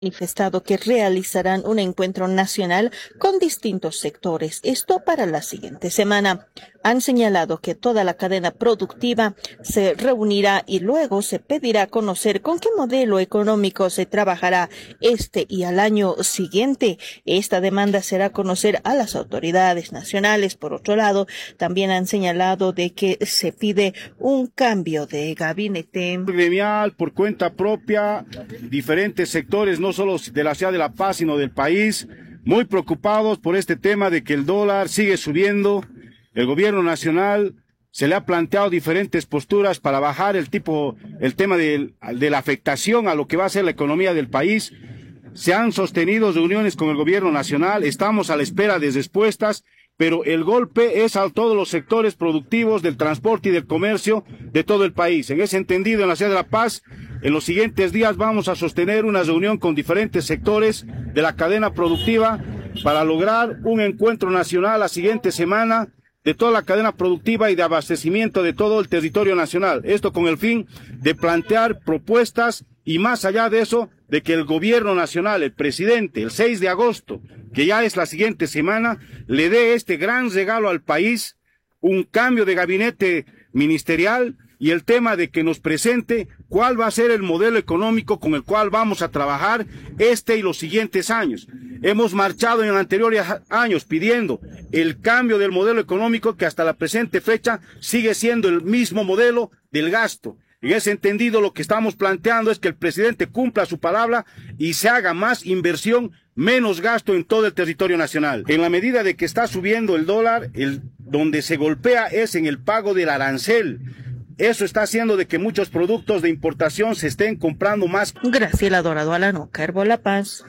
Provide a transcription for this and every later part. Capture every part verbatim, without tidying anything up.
manifestado que realizarán un encuentro nacional con distintos sectores, esto para la siguiente semana. Han señalado que toda la cadena productiva se reunirá y luego se pedirá conocer con qué modelo económico se trabajará este y al año siguiente. Esta demanda será conocer a las autoridades nacionales. Por otro lado, también han señalado de que se pide un cambio de gabinete. Gremial, por cuenta propia, diferentes sectores, no solo de la ciudad de La Paz, sino del país, muy preocupados por este tema de que el dólar sigue subiendo. El gobierno nacional se le ha planteado diferentes posturas para bajar el tipo, el tema de, de la afectación a lo que va a ser la economía del país. Se han sostenido reuniones con el gobierno nacional, estamos a la espera de respuestas, pero el golpe es a todos los sectores productivos del transporte y del comercio de todo el país. En ese entendido, en la ciudad de La Paz, en los siguientes días vamos a sostener una reunión con diferentes sectores de la cadena productiva para lograr un encuentro nacional la siguiente semana de toda la cadena productiva y de abastecimiento de todo el territorio nacional. Esto con el fin de plantear propuestas y más allá de eso, de que el gobierno nacional, el presidente, el seis de agosto, que ya es la siguiente semana, le dé este gran regalo al país, un cambio de gabinete ministerial y el tema de que nos presente cuál va a ser el modelo económico con el cual vamos a trabajar este y los siguientes años. Hemos marchado en anteriores años pidiendo el cambio del modelo económico que hasta la presente fecha sigue siendo el mismo modelo del gasto. En ese entendido, lo que estamos planteando es que el presidente cumpla su palabra y se haga más inversión, menos gasto en todo el territorio nacional. En la medida de que está subiendo el dólar, el, donde se golpea es en el pago del arancel. Eso está haciendo de que muchos productos de importación se estén comprando más. Graciela Dorado Alano, Carbo La Paz.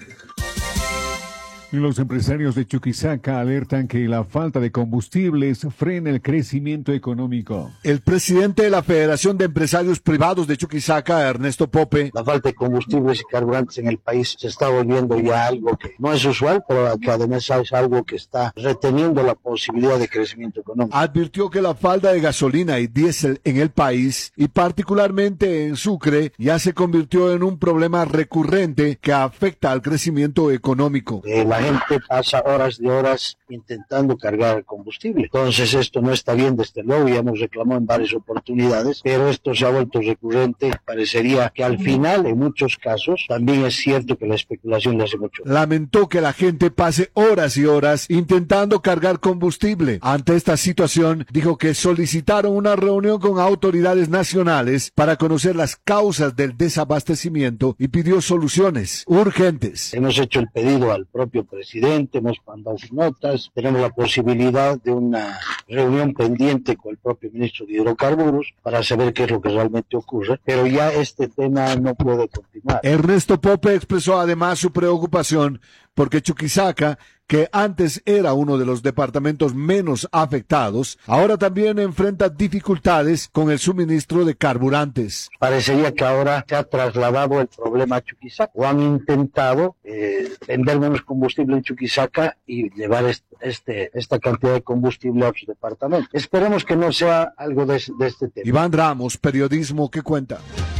Los empresarios de Chuquisaca alertan que la falta de combustibles frena el crecimiento económico. El presidente de la Federación de Empresarios Privados de Chuquisaca, Ernesto Pope. La falta de combustibles y carburantes en el país se está volviendo ya algo que no es usual, pero que además es algo que está reteniendo la posibilidad de crecimiento económico. Advirtió que la falta de gasolina y diésel en el país, y particularmente en Sucre, ya se convirtió en un problema recurrente que afecta al crecimiento económico. Eh, la gente pasa horas de horas intentando cargar el combustible. Entonces esto no está bien, desde luego, ya hemos reclamado en varias oportunidades, pero esto se ha vuelto recurrente. Parecería que al final, en muchos casos, también es cierto que la especulación le hace mucho. Lamentó que la gente pase horas y horas intentando cargar combustible. Ante esta situación, dijo que solicitaron una reunión con autoridades nacionales para conocer las causas del desabastecimiento y pidió soluciones urgentes. Hemos hecho el pedido al propio presidente, hemos mandado notas, tenemos la posibilidad de una reunión pendiente con el propio ministro de Hidrocarburos para saber qué es lo que realmente ocurre, pero ya este tema no puede continuar. Ernesto Pope expresó además su preocupación porque Chuquisaca, que antes era uno de los departamentos menos afectados, ahora también enfrenta dificultades con el suministro de carburantes. Parecería que ahora se ha trasladado el problema a Chuquisaca, o han intentado eh, vender menos combustible en Chuquisaca y llevar este, este, esta cantidad de combustible a otros departamentos. Esperemos que no sea algo de, de este tema. Iván Ramos, Periodismo que Cuenta.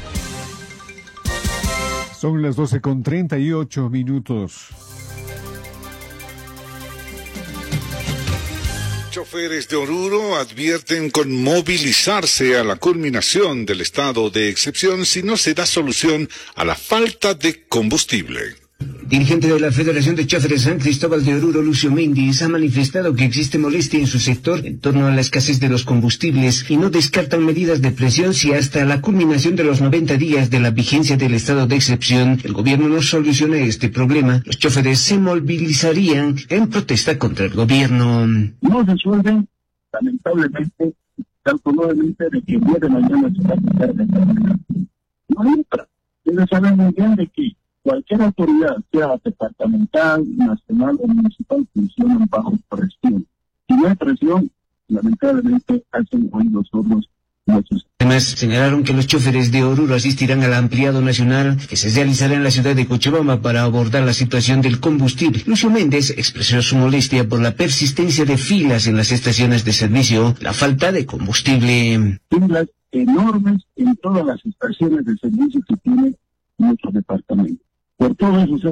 Son las doce con treinta y ocho minutos. Choferes de Oruro advierten con movilizarse a la culminación del estado de excepción si no se da solución a la falta de combustible. Dirigente de la Federación de Choferes San Cristóbal de Oruro, Lucio Méndez, ha manifestado que existe molestia en su sector en torno a la escasez de los combustibles y no descartan medidas de presión si hasta la culminación de los noventa días de la vigencia del estado de excepción el gobierno no soluciona este problema. Los choferes se movilizarían en protesta contra el gobierno. No resuelven, lamentablemente, calculablemente de que el día de mañana se va a quitar de esta. No entra. Ustedes saben muy bien de que cualquier autoridad, sea departamental, nacional o municipal, funciona bajo presión. Si no hay presión, lamentablemente hacen oídos sordos. Además, señalaron que los choferes de Oruro asistirán al ampliado nacional que se realizará en la ciudad de Cochabamba para abordar la situación del combustible. Lucio Méndez expresó su molestia por la persistencia de filas en las estaciones de servicio, la falta de combustible. Filas enormes en todas las estaciones de servicio que tiene nuestro departamento. Por todo eso